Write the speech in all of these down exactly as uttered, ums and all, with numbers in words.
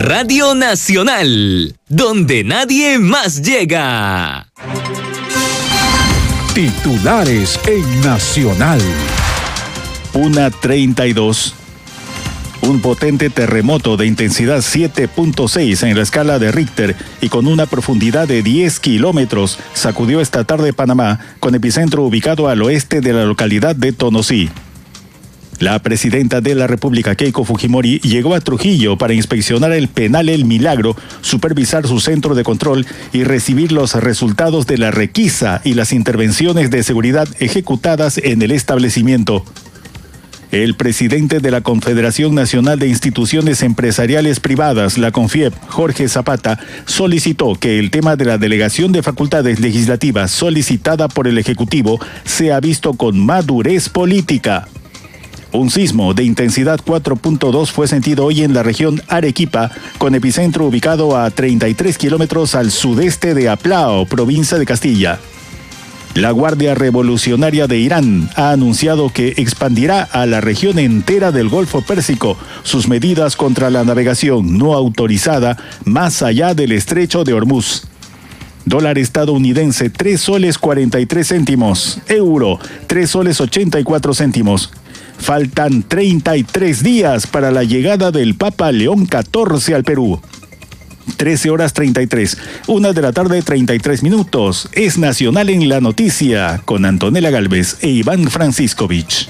Radio Nacional, donde nadie más llega. Titulares en Nacional. una treinta y dos. Un potente terremoto de intensidad siete punto seis en la escala de Richter y con una profundidad de diez kilómetros sacudió esta tarde Panamá, con epicentro ubicado al oeste de la localidad de Tonosí. La presidenta de la República, Keiko Fujimori, llegó a Trujillo para inspeccionar el penal El Milagro, supervisar su centro de control y recibir los resultados de la requisa y las intervenciones de seguridad ejecutadas en el establecimiento. El presidente de la Confederación Nacional de Instituciones Empresariales Privadas, la CONFIEP, Jorge Zapata, solicitó que el tema de la delegación de facultades legislativas solicitada por el Ejecutivo sea visto con madurez política. Un sismo de intensidad cuatro punto dos fue sentido hoy en la región Arequipa, con epicentro ubicado a treinta y tres kilómetros al sudeste de Aplao, provincia de Castilla. La Guardia Revolucionaria de Irán ha anunciado que expandirá a la región entera del Golfo Pérsico sus medidas contra la navegación no autorizada más allá del estrecho de Hormuz. Dólar estadounidense tres soles cuarenta y tres céntimos, euro tres soles ochenta y cuatro céntimos. Faltan treinta y tres días para la llegada del Papa León catorce al Perú. trece horas treinta y tres, una de la tarde treinta y tres minutos. Es Nacional en la Noticia, con Antonella Galvez e Iván Franciscovich.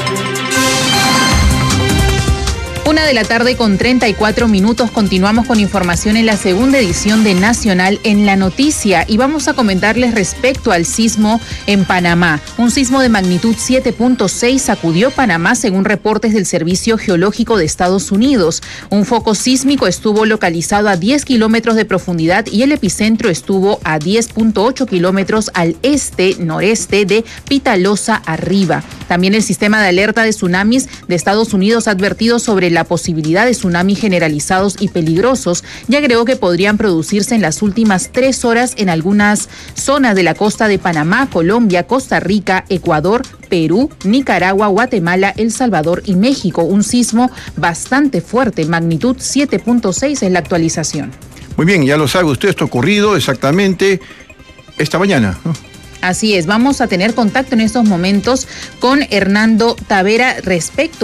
Una de la tarde con treinta y cuatro minutos. Continuamos con información en la segunda edición de Nacional en la Noticia y vamos a comentarles respecto al sismo en Panamá. Un sismo de magnitud siete punto seis sacudió Panamá según reportes del Servicio Geológico de Estados Unidos. Un foco sísmico estuvo localizado a diez kilómetros de profundidad y el epicentro estuvo a diez punto ocho kilómetros al este-noreste de Pitalosa Arriba. También el sistema de alerta de tsunamis de Estados Unidos ha advertido sobre la posibilidad de tsunamis generalizados y peligrosos y agregó que podrían producirse en las últimas tres horas en algunas zonas de la costa de Panamá, Colombia, Costa Rica, Ecuador, Perú, Nicaragua, Guatemala, El Salvador y México. Un sismo bastante fuerte, magnitud siete punto seis es la actualización. Muy bien, ya lo sabe usted, esto ha ocurrido exactamente esta mañana, ¿no? Así es, vamos a tener contacto en estos momentos con Hernando Tavera respecto